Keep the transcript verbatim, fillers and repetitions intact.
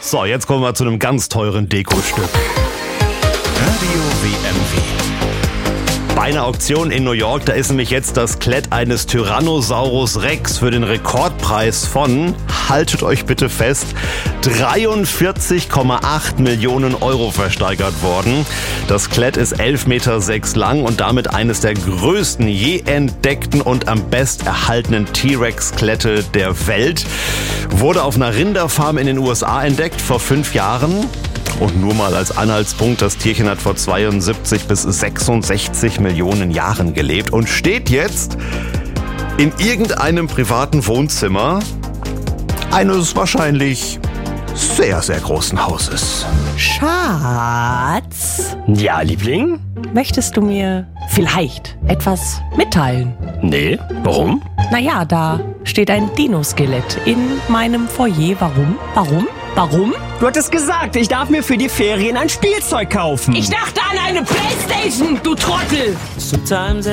So, jetzt kommen wir zu einem ganz teuren Dekostück. Radio W M W. Bei einer Auktion in New York, da ist nämlich jetzt das Skelett eines Tyrannosaurus Rex für den Rekordpreis von, haltet euch bitte fest, dreiundvierzig Komma acht Millionen Euro versteigert worden. Das Skelett ist elf Meter sechs lang und damit eines der größten je entdeckten und am best erhaltenen T-Rex-Skelette der Welt. Wurde auf einer Rinderfarm in den U S A entdeckt vor fünf Jahren. Und nur mal als Anhaltspunkt, das Tierchen hat vor zweiundsiebzig bis sechsundsechzig Millionen Jahren gelebt und steht jetzt in irgendeinem privaten Wohnzimmer eines wahrscheinlich sehr, sehr großen Hauses. Schatz, Ja, Liebling? möchtest du mir vielleicht etwas mitteilen? Nee, warum? Naja, da steht ein Dino-Skelett in meinem Foyer. Warum? Warum? Warum? Du hattest gesagt, ich darf mir für die Ferien ein Spielzeug kaufen. Ich dachte an eine Playstation, du Trottel! Sometimes